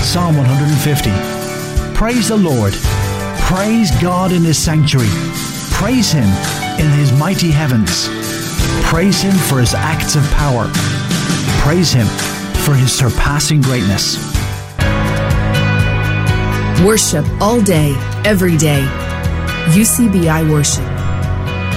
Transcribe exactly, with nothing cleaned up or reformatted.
Psalm one hundred fifty. Praise the Lord. Praise God in His sanctuary. Praise Him in His mighty heavens. Praise Him for His acts of power. Praise Him for His surpassing greatness. Worship all day, every day. U C B I Worship.